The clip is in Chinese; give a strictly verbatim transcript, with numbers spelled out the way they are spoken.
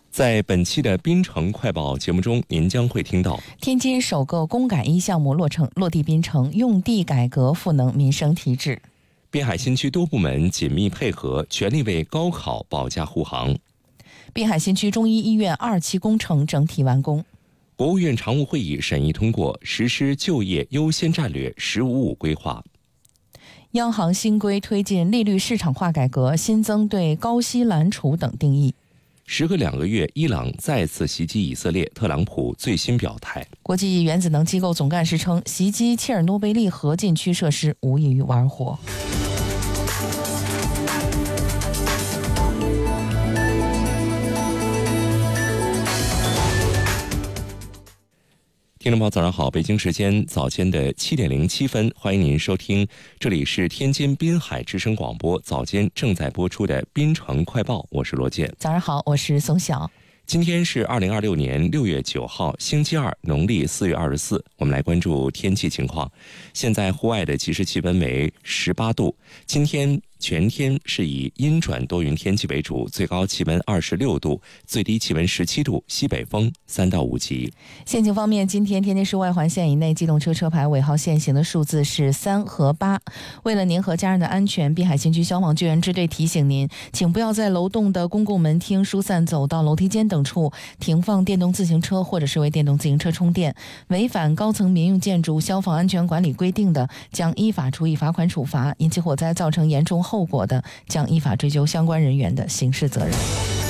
在本期的滨城快报节目中，您将会听到天津首个公改一项目落成，落地滨城，用地改革赋能民生提质。 滨海新区多部门紧密配合，全力为高考保驾护航。 滨海新区中医医院二期工程整体完工。 国务院常务会议审议通过实施就业优先战略“十五五”规划。 央行新规推进利率市场化改革，新增对高息揽储等定义。 时隔两个月，伊朗再次袭击以色列，特朗普最新表态。 国际原子能机构总干事称，袭击切尔诺贝利核禁区设施无异于玩火。 听众朋友早上好，北京时间早间的七点零七分，欢迎您收听，这里是天津滨海之声广播早间正在播出的滨城快报，我是罗健。 早上好，我是宋晓。 今天是二零二六年六月九号，星期二，农历四月二十四。我们来关注天气情况。现在户外的即时气温为十八度。今天全天是以阴转多云天气为主，最高气温二十六度，最低气温十七度，西北风三到五级。 限行方面，今天天津市外环线以内机动车车牌尾号限行的数字是三和八。为了您和家人的安全，滨海新区消防救援支队提醒您，请不要在楼栋的公共门厅疏散走到楼梯间等处停放电动自行车，或者是为电动自行车充电。违反高层民用建筑消防安全管理规定的，将依法处以罚款处罚；引起火灾造成严重后果的，将依法追究相关人员的刑事责任。